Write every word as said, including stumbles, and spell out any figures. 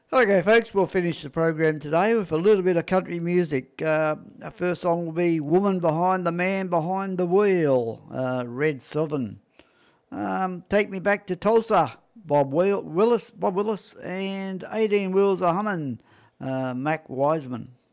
Okay, folks, we'll finish the program today with a little bit of country music. Uh, our first song will be Woman Behind the Man Behind the Wheel, uh, Red Sylvan. Um, Take Me Back to Tulsa, Bob Willis, Bob Willis, and eighteen Wheels a Hummin', uh, Mac Wiseman.